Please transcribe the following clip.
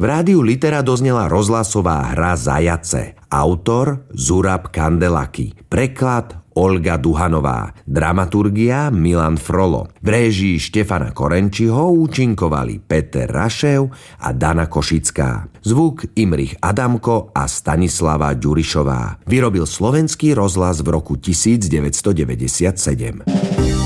rádiu Litera doznela rozhlasová hra Zajace. Autor Zurab Kandelaki. Preklad Olga Duhanová. Dramaturgia Milan Frolo. V réžii Štefana Korenčiho účinkovali Peter Rašev a Dana Košická. Zvuk Imrich Adamko a Stanislava Ďurišová. Vyrobil Slovenský rozhlas v roku 1997.